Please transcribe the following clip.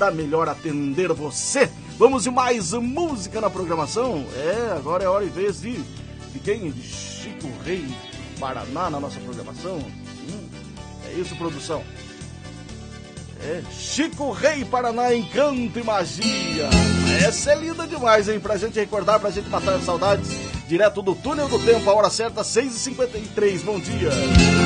para melhor atender você. Vamos de mais música na programação? Agora é hora e vez de quem? De Chico Rei Paraná na nossa programação. É isso, produção. Chico Rei Paraná, Encanto e Magia. Essa é linda demais, hein? Pra gente recordar, pra gente matar as saudades. Direto do Túnel do Tempo, a hora certa, 6h53. Bom dia.